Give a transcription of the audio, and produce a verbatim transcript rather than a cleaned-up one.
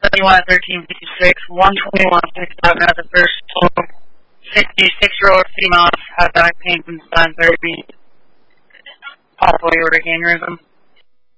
seventy-one thirteen fifty-six, one twenty-one fifty-seven at the first total. sixty-six-year-old female has back pain from spine therapy, possible aortic aneurysm.